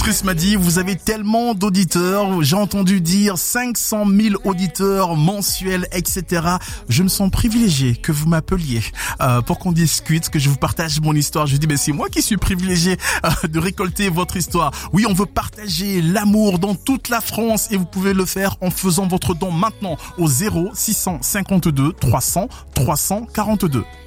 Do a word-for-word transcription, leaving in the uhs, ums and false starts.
auditrice m'a dit, vous avez tellement d'auditeurs, j'ai entendu dire cinq cent mille auditeurs mensuels, et cetera. Je me sens privilégié que vous m'appeliez euh, pour qu'on discute, que je vous partage mon histoire. Je dis, mais c'est moi qui suis privilégié euh, de récolter votre histoire. Oui, on veut partager l'amour dans toute la France et vous pouvez le faire en faisant votre don maintenant au zéro six cent cinquante-deux trois cents trois cent quarante-deux.